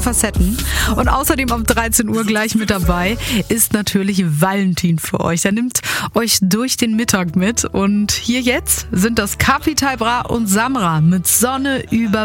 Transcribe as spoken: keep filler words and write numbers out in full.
Facetten. Und außerdem um dreizehn Uhr gleich mit dabei ist natürlich Valentin für euch. Er nimmt euch durch den Mittag mit. Und hier jetzt sind das Capital Bra und Samra mit Sonne über